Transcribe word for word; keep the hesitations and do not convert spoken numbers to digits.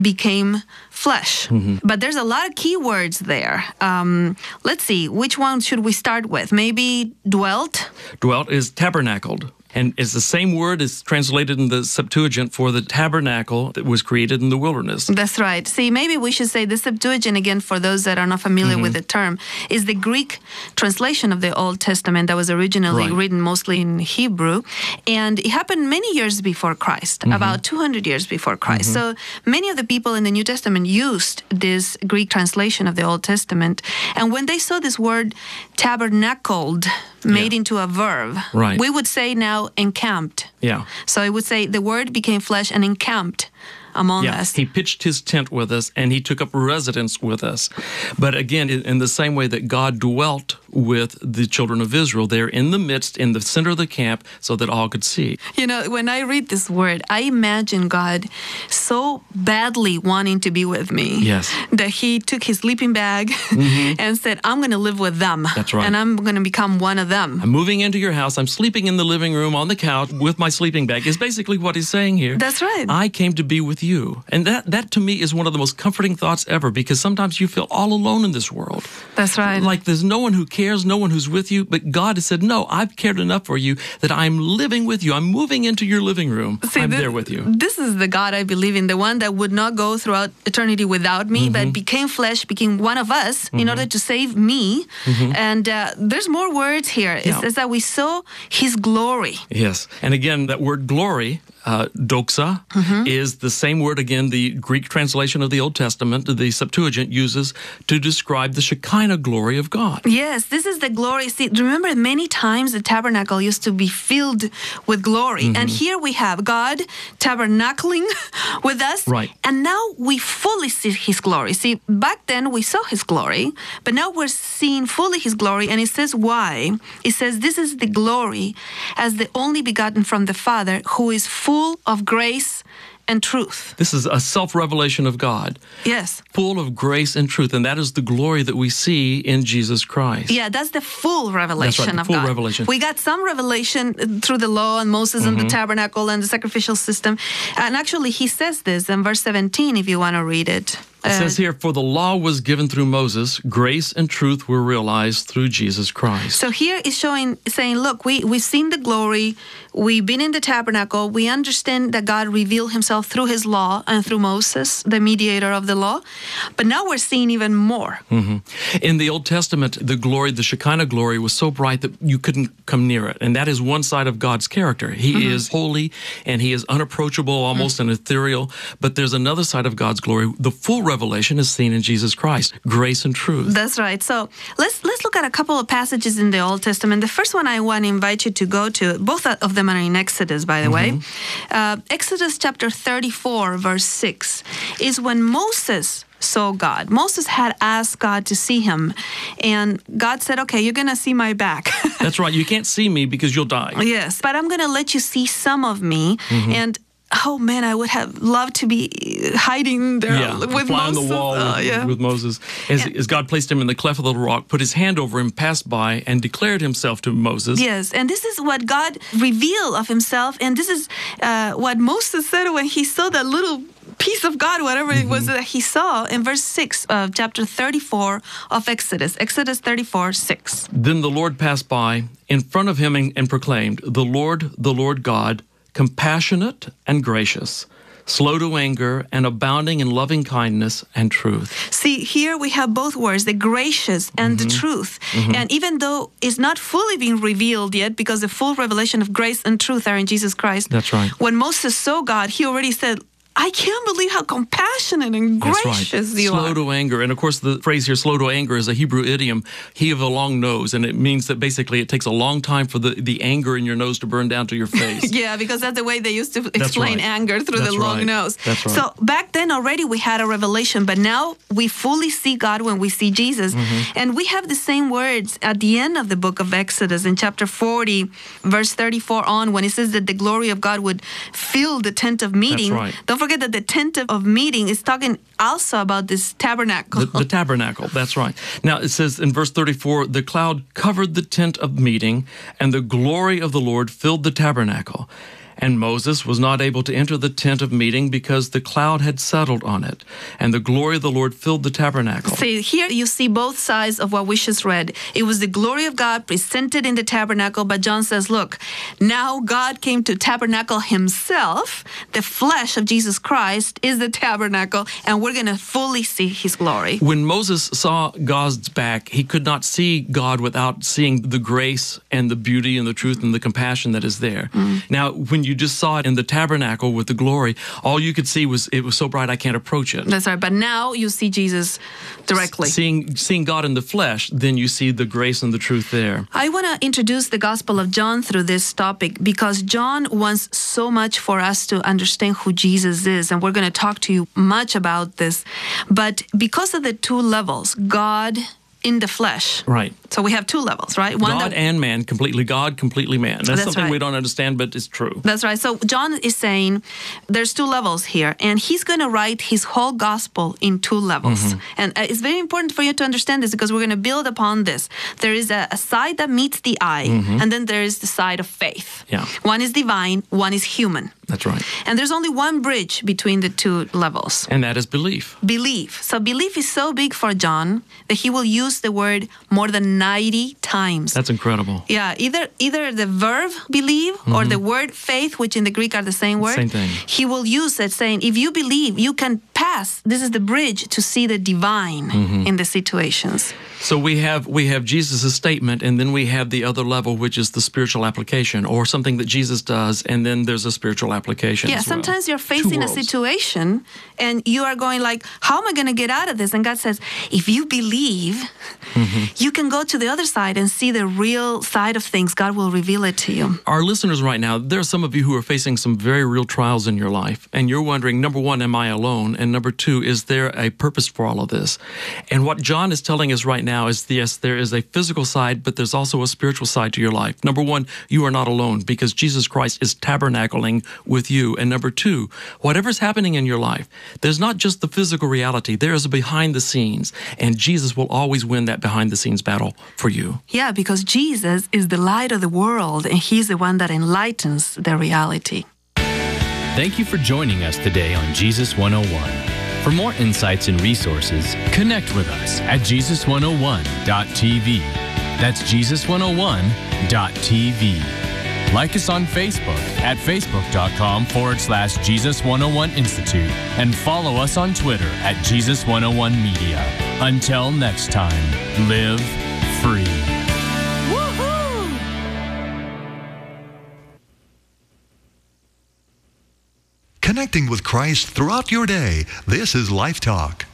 became flesh. Mm-hmm. But there's a lot of key words there. Um, let's see, which one should we start with? Maybe dwelt? Dwelt is tabernacled. And it's the same word as translated in the Septuagint for the tabernacle that was created in the wilderness. That's right. See, maybe we should say the Septuagint, again, for those that are not familiar Mm-hmm. with the term, is the Greek translation of the Old Testament that was originally Right. written mostly in Hebrew. And it happened many years before Christ, Mm-hmm. about two hundred years before Christ. So many of the people in the New Testament used this Greek translation of the Old Testament. And when they saw this word tabernacled made Yeah. into a verb, Right. we would say now encamped. Yeah. So it would say the word became flesh and encamped among Yeah, us. he pitched his tent with us, and he took up residence with us. But again, in in the same way that God dwelt with the children of Israel, they're in the midst, in the center of the camp, so that all could see. You know, when I read this word, I imagine God so badly wanting to be with me. Yes. That he took his sleeping bag and said, I'm going to live with them. That's right. And I'm going to become one of them. I'm moving into your house. I'm sleeping in the living room on the couch with my sleeping bag, is basically what he's saying here. That's right. I came to be with you. And that, that to me is one of the most comforting thoughts ever, because sometimes you feel all alone in this world. That's right. Like there's no one who cares, no one who's with you, but God has said, no, I've cared enough for you that I'm living with you. I'm moving into your living room. See, I'm this, there with you. This is the God I believe in, the one that would not go throughout eternity without me, Mm-hmm. but became flesh, became one of us in order to save me. And uh, there's more words here. It Yeah. says that we saw his glory. Yes. And again, that word glory, uh, doxa, is the same word, again, the Greek translation of the Old Testament, the Septuagint uses to describe the Shekinah glory of God. Yes, this is the glory. See, remember many times the tabernacle used to be filled with glory. Mm-hmm. And here we have God tabernacling with us. Right. And now we fully see his glory. See, back then we saw his glory, but now we're seeing fully his glory. And it says why? It says this is the glory as the only begotten from the Father, who is full of grace and truth. This is a self-revelation of God, Yes. full of grace and truth, and that is the glory that we see in Jesus Christ. Yeah, that's the full revelation the of full God. revelation. We got some revelation through the law and Moses and the tabernacle and the sacrificial system. And actually, he says this in verse seventeen, if you want to read it. It says here, for the law was given through Moses, grace and truth were realized through Jesus Christ. So here is showing, saying, look, we, we've seen the glory, we've been in the tabernacle, we understand that God revealed himself through his law and through Moses, the mediator of the law, but now we're seeing even more. Mm-hmm. In the Old Testament, the glory, the Shekinah glory, was so bright that you couldn't come near it. And that is one side of God's character. He mm-hmm. is holy and he is unapproachable, almost mm-hmm. and ethereal. But there's another side of God's glory. The full revelation is seen in Jesus Christ, grace and truth. That's right. So let's let's look at a couple of passages in the Old Testament. The first one I want to invite you to go to, both of them are in Exodus, by the mm-hmm. way. Uh, Exodus chapter thirty-four, verse six, is when Moses saw God. Moses had asked God to see him, and God said, okay, you're going to see my back. That's right. You can't see me because you'll die. Yes, but I'm going to let you see some of me. Mm-hmm. And oh man, I would have loved to be hiding there yeah, with fly Moses. on the wall uh, with, yeah. with Moses. As, and, as God placed him in the cleft of the rock, put his hand over him, passed by, and declared himself to Moses. Yes, and this is what God revealed of himself, and this is uh, what Moses said when he saw that little piece of God, whatever mm-hmm. it was that he saw, in verse six of chapter thirty-four of Exodus. Exodus thirty-four, six. Then the Lord passed by in front of him and, and proclaimed, the Lord, the Lord God, compassionate and gracious, slow to anger, and abounding in loving kindness and truth. See, here we have both words, the gracious and mm-hmm. the truth. Mm-hmm. And even though it's not fully being revealed yet, because the full revelation of grace and truth are in Jesus Christ. That's right. When Moses saw God, he already said, I can't believe how compassionate and gracious That's right. you slow are. Slow to anger. And of course, the phrase here, slow to anger, is a Hebrew idiom, he of a long nose. And it means that basically it takes a long time for the, the anger in your nose to burn down to your face. Yeah, because that's the way they used to explain right. anger, through that's the long right. nose. That's right. So back then already we had a revelation, but now we fully see God when we see Jesus. Mm-hmm. And we have the same words at the end of the book of Exodus in chapter forty, verse thirty-four on, when it says that the glory of God would fill the tent of meeting. That's right. Don't forget that the tent of of meeting is talking also about this tabernacle. The, the tabernacle, that's right. Now it says in verse thirty-four, the cloud covered the tent of meeting, and the glory of the Lord filled the tabernacle. And Moses was not able to enter the tent of meeting because the cloud had settled on it, and the glory of the Lord filled the tabernacle. See, here you see both sides of what we just read. It was the glory of God presented in the tabernacle, but John says, look, now God came to tabernacle himself. The flesh of Jesus Christ is the tabernacle, and we're going to fully see his glory. When Moses saw God's back, he could not see God without seeing the grace and the beauty and the truth and the compassion that is there. Mm. Now, when you just saw it in the tabernacle with the glory, all you could see was it was so bright I can't approach it. That's right. But now you see Jesus directly. S- seeing seeing God in the flesh, then you see the grace and the truth there. I want to introduce the Gospel of John through this topic because John wants so much for us to understand who Jesus is, and we're going to talk to you much about this. But because of the two levels, God in the flesh. Right. So we have two levels, right? One God that, and man, completely God, completely man. That's, That's something right. we don't understand, but it's true. That's right. So John is saying there's two levels here, and he's going to write his whole gospel in two levels. Mm-hmm. And uh, it's very important for you to understand this because we're going to build upon this. There is a, a side that meets the eye, mm-hmm. and then there is the side of faith. Yeah. One is divine, one is human. That's right. And there's only one bridge between the two levels. And that is belief. Belief. So belief is so big for John that he will use the word more than ninety times. That's incredible. Yeah, either either the verb believe mm-hmm. or the word faith, which in the Greek are the same word. Same thing. He will use it saying, if you believe, you can pass. This is the bridge to see the divine mm-hmm. in the situations. So we have we have Jesus' statement, and then we have the other level, which is the spiritual application, or something that Jesus does, and then there's a spiritual application. Yeah, as well. sometimes you're facing a situation, and you are going like, how am I going to get out of this? And God says, if you believe, mm-hmm. you can go to the other side and see the real side of things. God will reveal it to you. Our listeners right now, there are some of you who are facing some very real trials in your life, and you're wondering, number one, am I alone? And number two, is there a purpose for all of this? And what John is telling us right now Now is yes, there is a physical side, but there's also a spiritual side to your life. Number one, you are not alone because Jesus Christ is tabernacling with you. And number two, whatever's happening in your life, there's not just the physical reality. There is a behind the scenes, and Jesus will always win that behind the scenes battle for you. Yeah, because Jesus is the light of the world, and he's the one that enlightens the reality. Thank you for joining us today on Jesus one oh one. For more insights and resources, connect with us at Jesus one oh one dot T V. That's Jesus one oh one dot T V. Like us on Facebook at facebook.com forward slash Jesus101 Institute and follow us on Twitter at Jesus one oh one Media. Until next time, live free. Woohoo! Connecting with Christ throughout your day. This is Life Talk.